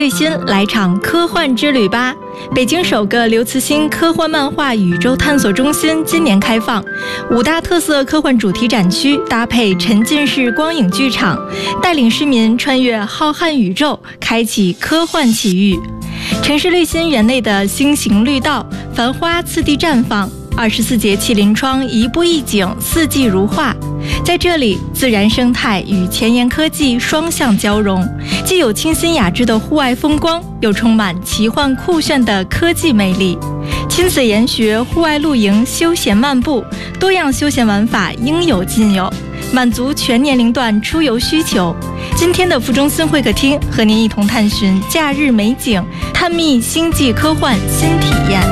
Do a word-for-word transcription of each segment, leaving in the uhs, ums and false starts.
最新来场科幻之旅吧！北京首个刘慈欣科幻漫画宇宙探索中心今年开放，五大特色科幻主题展区搭配沉浸式光影剧场，带领市民穿越浩瀚宇宙，开启科幻奇遇。城市绿心园内的星形绿道，繁花次第绽放，二十四节气临窗，一步一景，四季如画。在这里，自然生态与前沿科技双向交融，既有清新雅致的户外风光，又充满奇幻酷炫的科技魅力。亲子研学、户外露营、休闲漫步，多样休闲玩法应有尽有，满足全年龄段出游需求。今天的副中心会客厅和您一同探寻假日美景，探秘星际科幻新体验。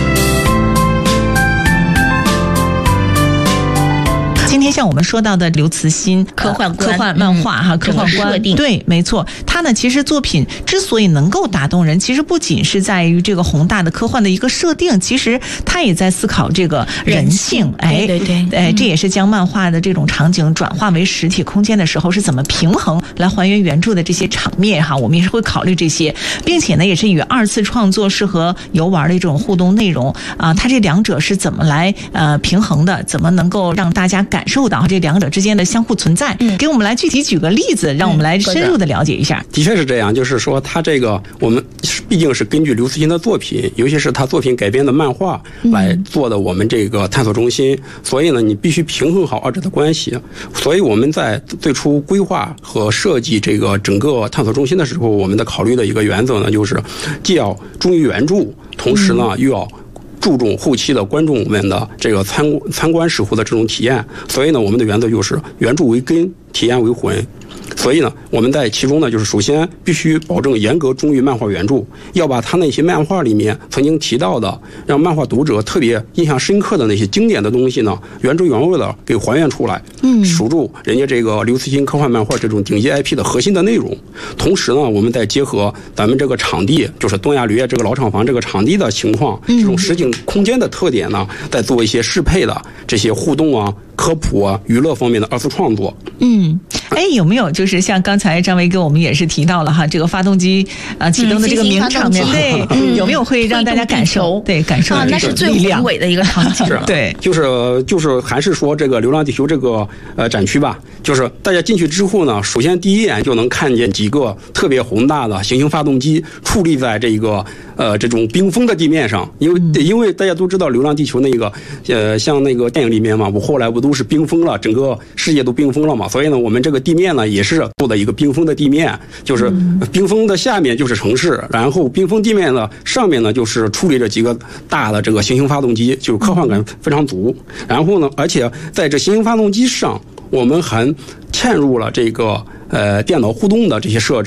今天像我们说到的刘慈欣科幻科幻漫画哈，科幻观，对，没错。他呢，其实作品之所以能够打动人，其实不仅是在于这个宏大的科幻的一个设定，其实他也在思考这个人性。哎， 对对对， 哎，这也是将漫画的这种场景转化为实体空间的时候是怎么平衡来还原原著的这些场面哈。我们也是会考虑这些，并且呢，也是与二次创作适合游玩的这种互动内容啊，它这两者是怎么来呃平衡的？怎么能够让大家感受到这两者之间的相互存在？嗯，给我们来具体举个例子，让我们来深入的了解一下。 的确是这样，就是说他这个我们毕竟是根据刘慈欣的作品，尤其是他作品改编的漫画来做的我们这个探索中心，嗯、所以呢，你必须平衡好二者的关系。所以我们在最初规划和设计这个整个探索中心的时候，我们的考虑的一个原则呢，就是既要忠于原著，同时呢又要注重后期的观众们的这个参参观时候的这种体验，所以呢，我们的原则就是原著为根，体验为魂。所以呢，我们在其中呢，就是首先必须保证严格忠于漫画原著，要把他那些漫画里面曾经提到的，让漫画读者特别印象深刻的那些经典的东西呢，原汁原味的给还原出来，嗯，守住人家这个刘慈欣科幻漫画这种顶级 I P 的核心的内容。同时呢，我们再结合咱们这个场地，就是东亚旅业这个老厂房这个场地的情况，这种实景空间的特点呢，再做一些适配的这些互动啊、科普啊、娱乐方面的二次创作。 嗯，哎，有没有就是像刚才张维给我们也是提到了哈，这个发动机啊启动的这个名场面，对、嗯，有没有会让大家感受？对，感受啊，那是最宏伟的一个场景。 是， 对， 就是就是还是说这个《流浪地球》这个呃展区吧，就是大家进去之后呢，首先第一眼就能看见几个特别宏大的行星发动机矗立在这个呃这种冰封的地面上，因为、嗯、因为大家都知道《流浪地球》那个呃像那个电影里面嘛，我后来不都是冰封了，整个世界都冰封了嘛，所以呢，我们这个地面呢也是做的一个冰封的地面，就是冰封的下面就是城市，然后冰封地面呢上面呢就是矗立着几个大的这个行星发动机，就是科幻感非常足。然后呢，而且在这行星发动机上，我们还嵌入了这个呃电脑互动的这些设置。